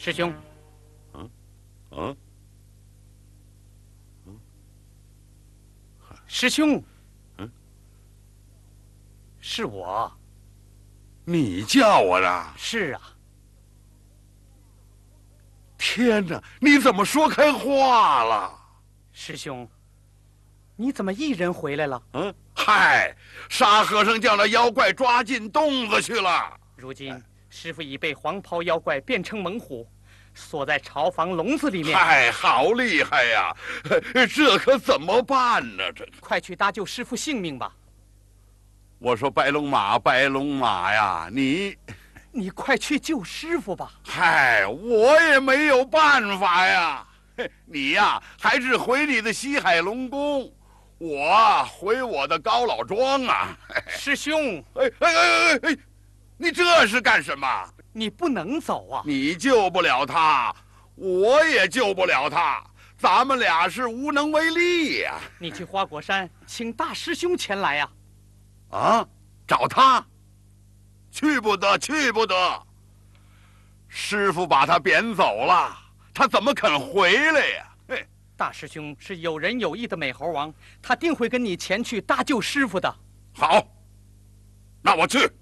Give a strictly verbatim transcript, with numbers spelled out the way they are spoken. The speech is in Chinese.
师兄。 嗯，嗯，嗯， 师兄。 嗯， 是我。 你叫我的？ 是啊。 天哪，你怎么说开话了？ 师兄，你怎么一人回来了？ 嗯，嗨，沙和尚将那妖怪抓进洞子去了。 如今师傅已被黄袍妖怪变成猛虎，锁在巢房笼子里面。 嗨，好厉害呀！这可怎么办呢？这快去搭救师傅性命吧！ 我说白龙马，白龙马呀，你， 你快去救师傅吧！ 嗨，我也没有办法呀。你呀，还是回你的西海龙宫，我回我的高老庄啊。 师兄， 哎哎哎哎哎，你这是干什么？ 你不能走啊！ 你救不了他，我也救不了他，咱们俩是无能为力呀。 你去花果山请大师兄前来呀！ 啊，找他？去不得，去不得。师傅把他贬走了，他怎么肯回来呀？嘿， 大师兄是有仁有义的美猴王，他定会跟你前去搭救师傅的。 好，那我去。